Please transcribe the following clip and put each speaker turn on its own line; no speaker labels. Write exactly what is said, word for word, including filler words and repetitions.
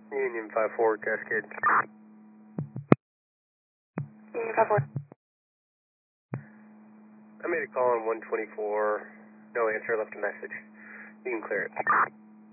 Union five four, Cascade.
Union five four.
I made a call on one twenty-four. No answer, left a message. You can clear it.